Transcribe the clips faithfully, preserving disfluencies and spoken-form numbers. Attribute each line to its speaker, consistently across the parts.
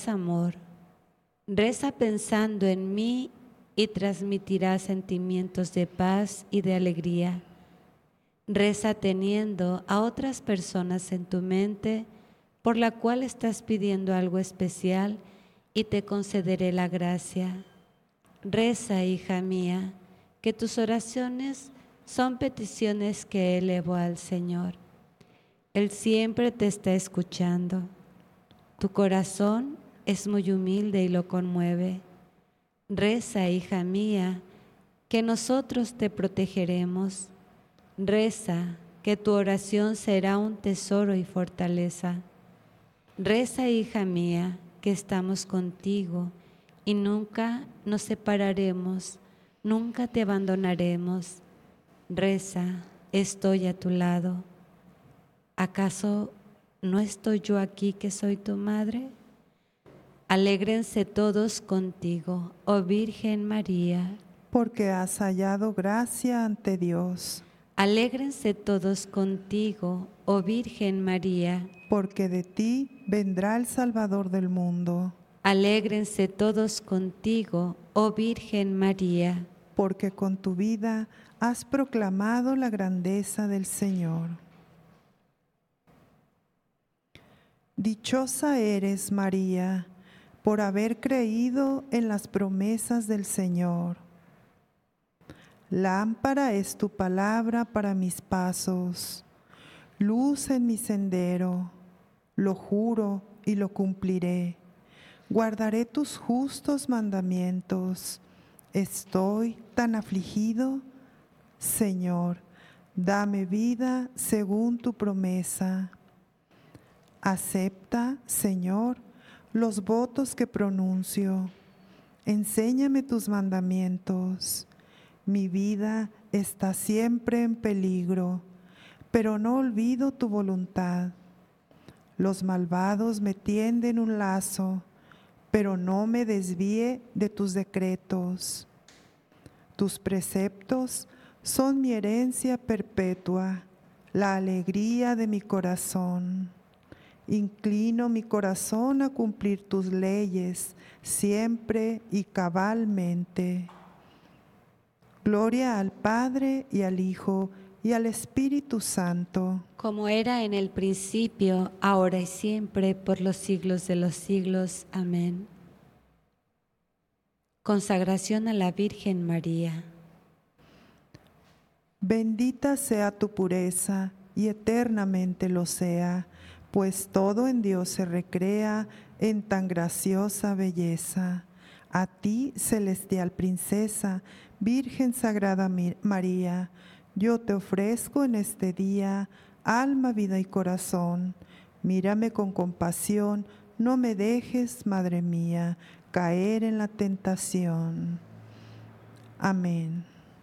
Speaker 1: transmitirás amor. Reza pensando en mí y transmitirás sentimientos de paz y de alegría. Reza teniendo a otras personas en tu mente por la cual estás pidiendo algo especial y te concederé la gracia. Reza, hija mía, que tus oraciones son peticiones que elevo al Señor. Él siempre te está escuchando. Tu corazón es muy humilde y lo conmueve. Reza, hija mía, que nosotros te protegeremos. Reza, que tu oración será un tesoro y fortaleza. Reza, hija mía, que estamos contigo y nunca nos separaremos, nunca te abandonaremos. Reza, estoy a tu lado. ¿Acaso no estoy yo aquí que soy tu madre? Alégrense todos contigo, oh Virgen María.
Speaker 2: Porque has hallado gracia ante Dios.
Speaker 1: Alégrense todos contigo, oh Virgen María.
Speaker 2: Porque de ti vendrá el Salvador del mundo.
Speaker 1: Alégrense todos contigo, oh Virgen María.
Speaker 2: Porque con tu vida has proclamado la grandeza del Señor. Dichosa eres, María, por haber creído en las promesas del Señor. Lámpara es tu palabra para mis pasos, luz en mi sendero. Lo juro y lo cumpliré. Guardaré tus justos mandamientos. Estoy tan afligido. Señor, dame vida según tu promesa. Acepta, Señor, los votos que pronuncio. Enséñame tus mandamientos. Mi vida está siempre en peligro, pero no olvido tu voluntad. Los malvados me tienden un lazo, pero no me desvíe de tus decretos. Tus preceptos son mi herencia perpetua, la alegría de mi corazón. Inclino mi corazón a cumplir tus leyes siempre y cabalmente. Gloria al Padre y al Hijo y al Espíritu Santo.
Speaker 1: Como era en el principio, ahora y siempre, por los siglos de los siglos. Amén. Consagración a la Virgen María.
Speaker 2: Bendita sea tu pureza y eternamente lo sea, pues todo en Dios se recrea en tan graciosa belleza. A ti, celestial princesa, Virgen Sagrada María, yo te ofrezco en este día alma, vida y corazón. Mírame con compasión, no me dejes, Madre mía, caer en la tentación. Amén.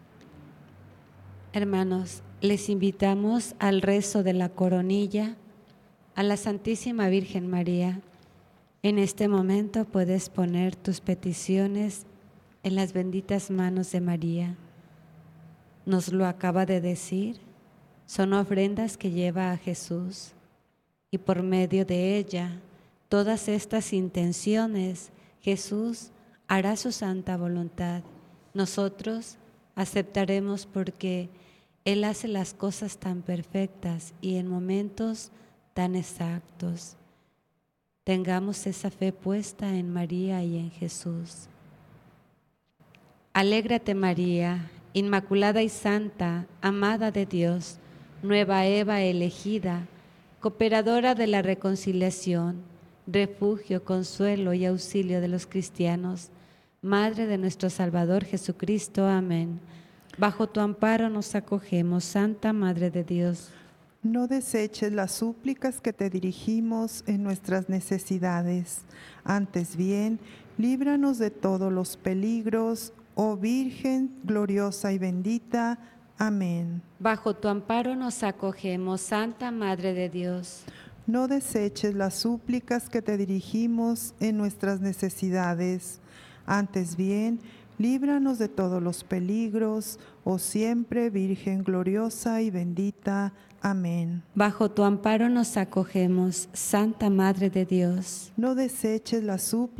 Speaker 1: Hermanos, les invitamos al rezo de la coronilla a la Santísima Virgen María. En este momento puedes poner tus peticiones en las benditas manos de María. Nos lo acaba de decir, son ofrendas que lleva a Jesús y por medio de ella, todas estas intenciones, Jesús hará su santa voluntad. Nosotros aceptaremos porque Él hace las cosas tan perfectas y en momentos tan exactos. Tengamos esa fe puesta en María y en Jesús. Alégrate, María, Inmaculada y Santa, amada de Dios, nueva Eva elegida, cooperadora de la reconciliación, refugio, consuelo y auxilio de los cristianos, Madre de nuestro Salvador Jesucristo. Amén. Bajo tu amparo nos acogemos, Santa Madre de Dios.
Speaker 2: No deseches las súplicas que te dirigimos en nuestras necesidades. Antes bien, líbranos de todos los peligros, oh Virgen gloriosa y bendita. Amén.
Speaker 1: Bajo tu amparo nos acogemos, Santa Madre de Dios.
Speaker 2: No deseches las súplicas que te dirigimos en nuestras necesidades. Antes bien, líbranos de todos los peligros, oh siempre Virgen gloriosa y bendita. Amén.
Speaker 1: Bajo tu amparo nos acogemos, Santa Madre de Dios.
Speaker 2: No deseches la súplica